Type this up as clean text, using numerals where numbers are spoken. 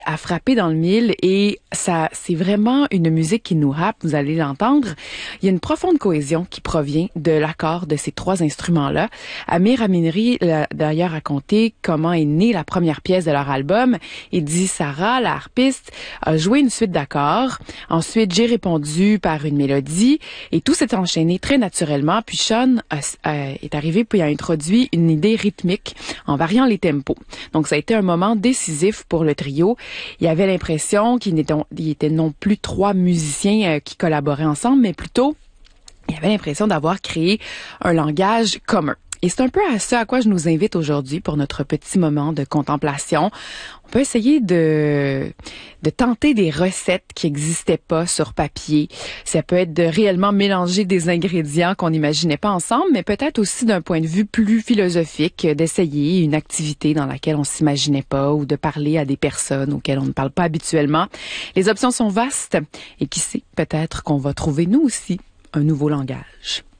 a frappé dans le mille et ça, c'est vraiment une musique qui nous rappe, vous allez l'entendre. Il y a une profonde cohésion qui provient de l'accord de ces trois instruments-là. Amir Aminri l'a d'ailleurs raconté comment est née la première pièce de leur album. Il dit, Sarah, la harpiste, a joué une suite d'accords. Ensuite, j'ai répondu par une mélodie et tout s'est enchaîné très naturellement. Puis Sean est arrivé puis a introduit une idée rythmique en variant les tempos. Donc, ça a été un moment décisif pour le trio. Il y avait l'impression qu'il était non plus trois musiciens qui collaboraient ensemble, mais plutôt, il y avait l'impression d'avoir créé un langage commun. Et c'est un peu à ça à quoi je nous invite aujourd'hui pour notre petit moment de contemplation. On peut essayer de tenter des recettes qui n'existaient pas sur papier. Ça peut être de réellement mélanger des ingrédients qu'on n'imaginait pas ensemble, mais peut-être aussi d'un point de vue plus philosophique, d'essayer une activité dans laquelle on s'imaginait pas ou de parler à des personnes auxquelles on ne parle pas habituellement. Les options sont vastes et qui sait, peut-être qu'on va trouver nous aussi un nouveau langage.